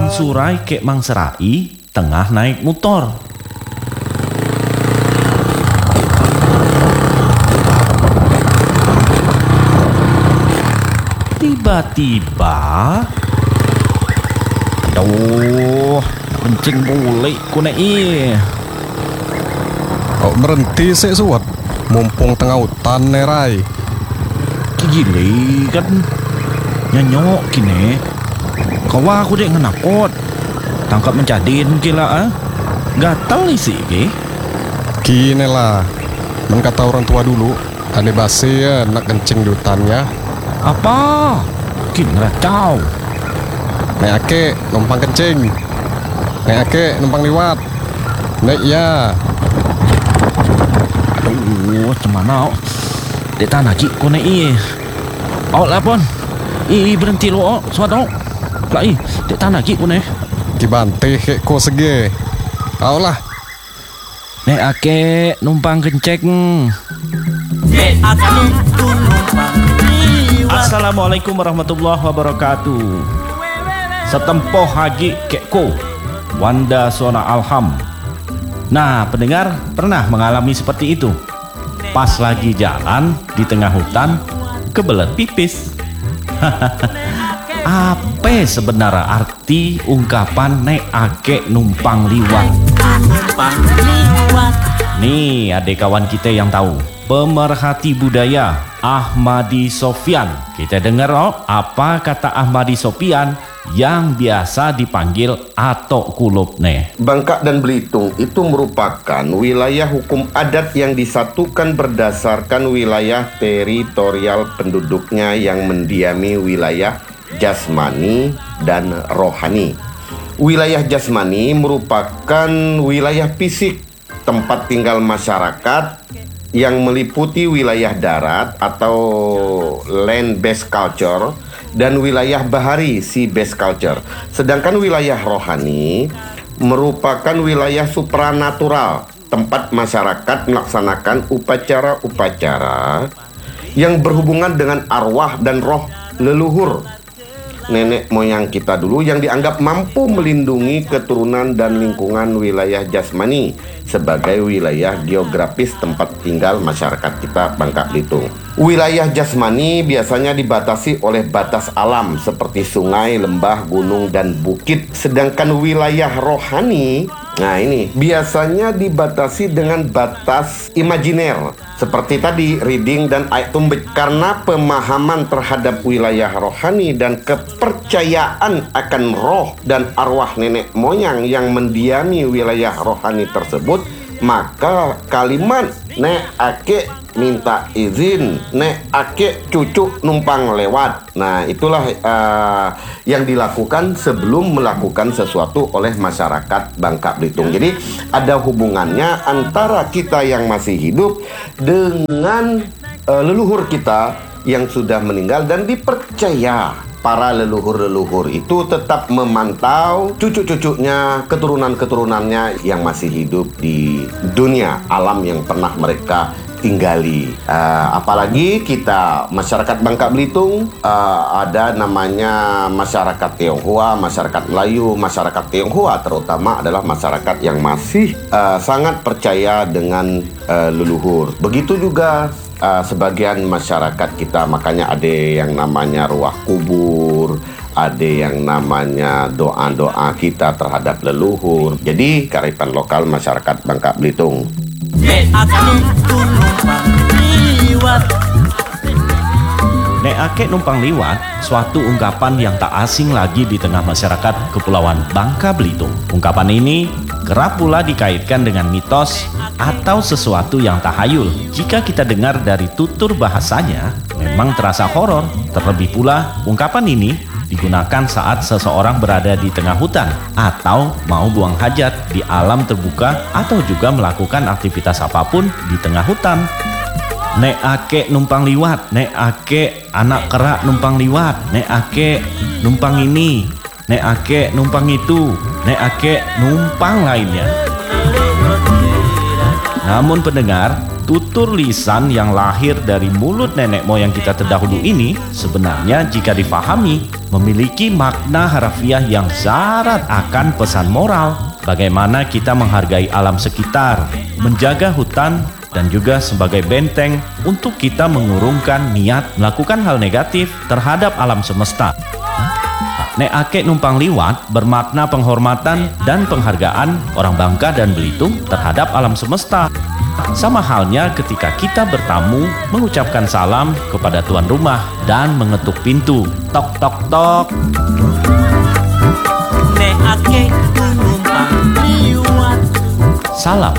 Mang Surai kek Mang Serai tengah naik motor. Tiba-tiba, aduh, kencing boleh kunai. Kok berhenti sih suat? Mumpung tengah hutan nerai. Gile kan nyanyok kini. Kau aku dek ngenakot. Tangkap mencadin kila gatal isi ke. Kini lah. Men kata orang tua dulu, ane basi ya nak kencing di hutannya. Apa? Kin racau. Nek ake numpang kencing. Nek ake numpang liwat. Nek ya. Aduh, cemana? Dek tanah ki kone i. Awak lapon. Berhenti lo, suatu. Lai, dek tanah ki kone. Kibante kek ko sege. Au lah. Nek ake numpang kenceng. Assalamualaikum warahmatullahi wabarakatuh. Setempoh haji kekko Wanda Sona Alham. Nah, pendengar pernah mengalami seperti itu? Pas lagi jalan di tengah hutan, kebelet pipis. Apa sebenarnya arti ungkapan nek ake numpang liwat? Nih, adik kawan kita yang tahu. Pemerhati budaya Ahmadi Sofyan. Kita dengar apa kata Ahmadi Sofyan yang biasa dipanggil Atok Kulup nih. Bangka dan Belitung itu merupakan wilayah hukum adat yang disatukan berdasarkan wilayah teritorial penduduknya yang mendiami wilayah jasmani dan rohani. Wilayah jasmani merupakan wilayah fisik tempat tinggal masyarakat yang meliputi wilayah darat atau land-based culture dan wilayah bahari sea-based culture. Sedangkan wilayah rohani merupakan wilayah supranatural, tempat masyarakat melaksanakan upacara-upacara yang berhubungan dengan arwah dan roh leluhur nenek moyang kita dulu yang dianggap mampu melindungi keturunan dan lingkungan wilayah jasmani sebagai wilayah geografis tempat tinggal masyarakat kita Bangka Belitung. Wilayah jasmani biasanya dibatasi oleh batas alam seperti sungai, lembah, gunung, dan bukit. Sedangkan wilayah rohani, nah ini biasanya dibatasi dengan batas imajiner seperti tadi reading dan ayat tumbik. Karena pemahaman terhadap wilayah rohani dan kepercayaan akan roh dan arwah nenek moyang yang mendiami wilayah rohani tersebut, maka kalimat nek ake minta izin, nek ake cucu numpang lewat. Nah, itulah yang dilakukan sebelum melakukan sesuatu oleh masyarakat Bangka Belitung. Jadi ada hubungannya antara kita yang masih hidup dengan leluhur kita yang sudah meninggal, dan dipercaya para leluhur-leluhur itu tetap memantau cucu-cucunya, keturunan-keturunannya yang masih hidup di dunia alam yang pernah mereka tinggali. Apalagi kita masyarakat Bangka Belitung ada namanya masyarakat Tionghoa, masyarakat Melayu. Masyarakat Tionghoa terutama adalah masyarakat yang masih sangat percaya dengan leluhur. Begitu juga sebagian masyarakat kita, makanya ada yang namanya ruah kubur, ada yang namanya doa-doa kita terhadap leluhur. Jadi kearifan lokal masyarakat Bangka Belitung. Nek ake numpang liwat, suatu ungkapan yang tak asing lagi di tengah masyarakat Kepulauan Bangka Belitung. Ungkapan ini kerap pula dikaitkan dengan mitos atau sesuatu yang tahayul. Jika kita dengar dari tutur bahasanya, memang terasa horor. Terlebih pula, ungkapan ini digunakan saat seseorang berada di tengah hutan atau mau buang hajat di alam terbuka, atau juga melakukan aktivitas apapun di tengah hutan. Nek ake numpang liwat, nek ake anak kerak numpang liwat, nek ake numpang ini, nek ake numpang itu, nek ake numpang lainnya. Namun pendengar, Tutur lisan yang lahir dari mulut nenek moyang kita terdahulu ini sebenarnya jika difahami memiliki makna harafiah yang syarat akan pesan moral. Bagaimana kita menghargai alam sekitar, menjaga hutan, dan juga sebagai benteng untuk kita mengurungkan niat melakukan hal negatif terhadap alam semesta. Nek Ake Numpang Liwat bermakna penghormatan dan penghargaan orang Bangka dan Belitung terhadap alam semesta. Sama halnya ketika kita bertamu mengucapkan salam kepada tuan rumah dan mengetuk pintu. Tok tok tok. Nek Ake Numpang Liwat. Salam